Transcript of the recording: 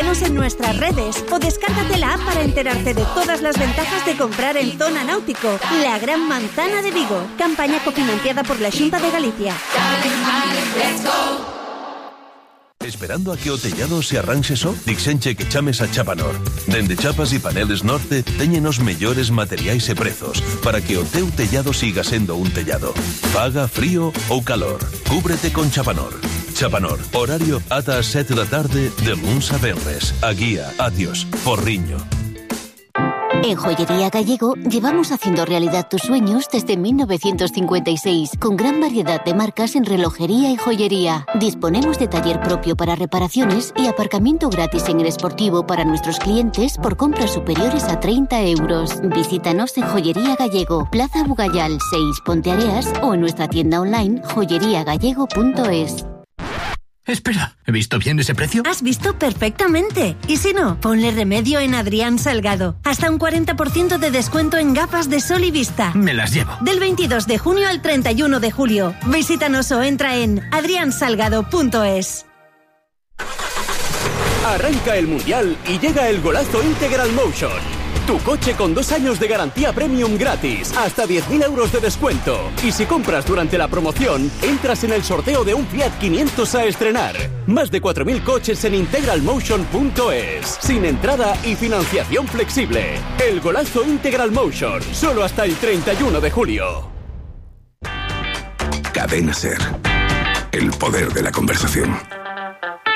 Visítanos en nuestras redes o descárgate la app para enterarte de todas las ventajas de comprar en Zona Náutico, la gran manzana de Vigo. Campaña cofinanciada por la Xunta de Galicia. Esperando a que o tellado se arranxe só? Dixenche que chames a Chapanor. Dende Chapas e Paneles Norte teñen os mellores materiais e prezos para que o teu tellado siga sendo un tellado. Faga frío ou calor. Cúbrete con Chapanor. Chapanor, horario ata as 7 da tarde de luns a venres. A guía, adiós, Porriño. En Joyería Gallego llevamos haciendo realidad tus sueños desde 1956, con gran variedad de marcas en relojería y joyería. Disponemos de taller propio para reparaciones y aparcamiento gratis en el Esportivo para nuestros clientes por compras superiores a 30 euros. Visítanos en Joyería Gallego, Plaza Bugallal 6, Ponteareas, o en nuestra tienda online joyeriagallego.es. Espera, ¿he visto bien ese precio? Has visto perfectamente. Y si no, ponle remedio en Adrián Salgado. Hasta un 40% de descuento en gafas de sol y vista. Me las llevo. Del 22 de junio al 31 de julio. Visítanos o entra en adriansalgado.es. Arranca el Mundial y llega el Golazo Integral Motion. Tu coche con 2 años de garantía premium gratis, hasta 10.000 euros de descuento. Y si compras durante la promoción, entras en el sorteo de un Fiat 500 a estrenar. Más de 4.000 coches en integralmotion.es. Sin entrada y financiación flexible. El Golazo Integral Motion, solo hasta el 31 de julio. Cadena SER. El poder de la conversación.